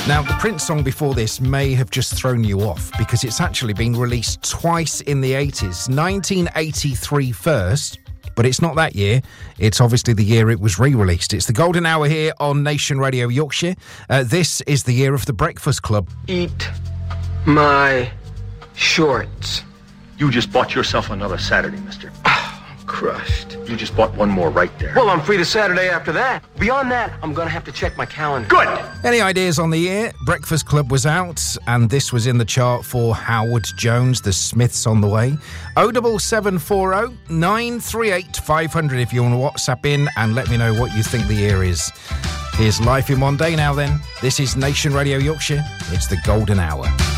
Now, the Prince song before this may have just thrown you off because it's actually been released twice in the 80s. 1983 first, but it's not that year. It's obviously the year it was re-released. It's the Golden Hour here on Nation Radio Yorkshire. This is the year of The Breakfast Club. Eat my shorts. You just bought yourself another Saturday, mister. I'm crushed. You just bought one more right there. Well, I'm free the Saturday after that. Beyond that, I'm going to have to check my calendar. Good! Any ideas on the year? Breakfast Club was out, and this was in the chart for Howard Jones, The Smiths on the way. 07740 938 500 if you want to WhatsApp in and let me know what you think the year is. Here's Life in One Day now then. This is Nation Radio Yorkshire. It's the Golden Hour.